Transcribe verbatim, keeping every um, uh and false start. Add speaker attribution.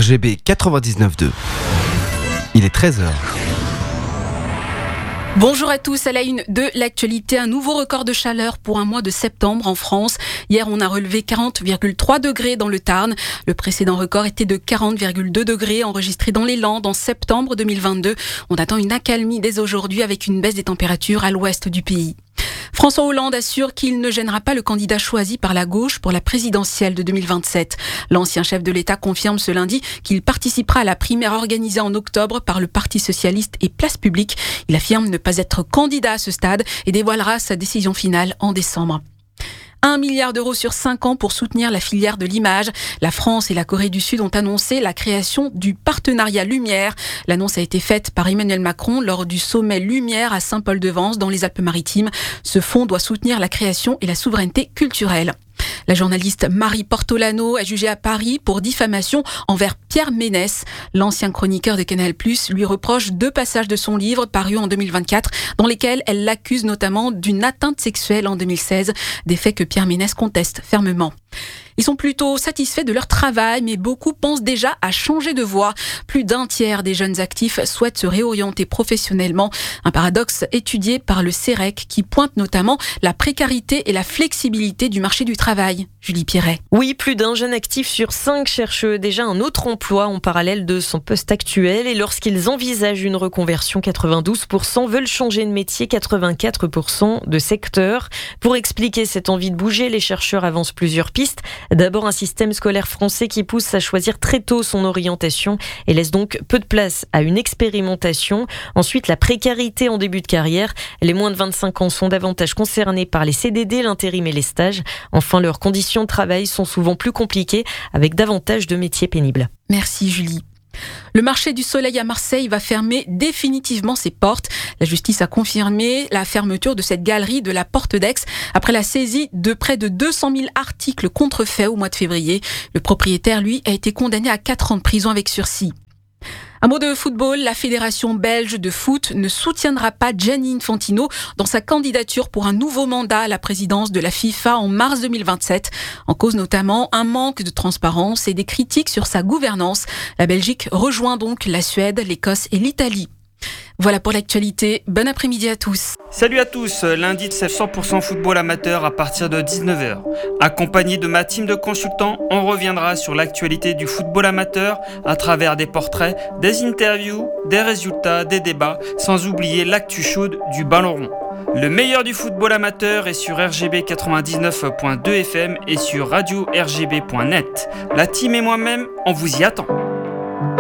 Speaker 1: R G B quatre-vingt-dix-neuf point deux. Il est treize heures.
Speaker 2: Bonjour à tous, à la une de l'actualité, un nouveau record de chaleur pour un mois de septembre en France. Hier, on a relevé quarante virgule trois degrés dans le Tarn. Le précédent record était de quarante virgule deux degrés enregistré dans les Landes en septembre deux mille vingt-deux. On attend une accalmie dès aujourd'hui avec une baisse des températures à l'ouest du pays. François Hollande assure qu'il ne gênera pas le candidat choisi par la gauche pour la présidentielle de deux mille vingt-sept. L'ancien chef de l'État confirme ce lundi qu'il participera à la primaire organisée en octobre par le Parti socialiste et Place Publique. Il affirme ne pas être candidat à ce stade et dévoilera sa décision finale en décembre. Un milliard d'euros sur cinq ans pour soutenir la filière de l'image. La France et la Corée du Sud ont annoncé la création du partenariat Lumière. L'annonce a été faite par Emmanuel Macron lors du sommet Lumière à Saint-Paul-de-Vence dans les Alpes-Maritimes. Ce fonds doit soutenir la création et la souveraineté culturelle. La journaliste Marie Portolano est jugée à Paris pour diffamation envers Pierre Ménès. L'ancien chroniqueur de Canal plus, lui reproche deux passages de son livre paru en deux mille vingt-quatre dans lesquels elle l'accuse notamment d'une atteinte sexuelle en deux mille seize, des faits que Pierre Ménès conteste fermement. Ils sont plutôt satisfaits de leur travail, mais beaucoup pensent déjà à changer de voie. Plus d'un tiers des jeunes actifs souhaitent se réorienter professionnellement. Un paradoxe étudié par le C E R E C qui pointe notamment la précarité et la flexibilité du marché du travail. Julie Pierret.
Speaker 3: Oui, plus d'un jeune actif sur cinq cherche déjà un autre emploi en parallèle de son poste actuel. Et lorsqu'ils envisagent une reconversion, quatre-vingt-douze pour cent veulent changer de métier, quatre-vingt-quatre pour cent de secteur. Pour expliquer cette envie de bouger, les chercheurs avancent plusieurs pistes. D'abord, un système scolaire français qui pousse à choisir très tôt son orientation et laisse donc peu de place à une expérimentation. Ensuite, la précarité en début de carrière. Les moins de vingt-cinq ans sont davantage concernés par les C D D, l'intérim et les stages. Enfin, leurs conditions de travail sont souvent plus compliquées avec davantage de métiers pénibles.
Speaker 2: Merci Julie. Le marché du soleil à Marseille va fermer définitivement ses portes. La justice a confirmé la fermeture de cette galerie de la Porte d'Aix après la saisie de près de deux cent mille articles contrefaits au mois de février. Le propriétaire, lui, a été condamné à quatre ans de prison avec sursis. Un mot de football, la Fédération belge de foot ne soutiendra pas Gianni Infantino dans sa candidature pour un nouveau mandat à la présidence de la FIFA en mars deux mille vingt-sept. En cause notamment un manque de transparence et des critiques sur sa gouvernance. La Belgique rejoint donc la Suède, l'Écosse et l'Italie. Voilà pour l'actualité. Bon après-midi à tous.
Speaker 4: Salut à tous, lundi c'est cent pour cent football amateur à partir de dix-neuf heures. Accompagné de ma team de consultants, on reviendra sur l'actualité du football amateur à travers des portraits, des interviews, des résultats, des débats, sans oublier l'actu chaude du ballon rond. Le meilleur du football amateur est sur R G B quatre-vingt-dix-neuf point deux F M et sur radio R G B point net. La team et moi-même, on vous y attend.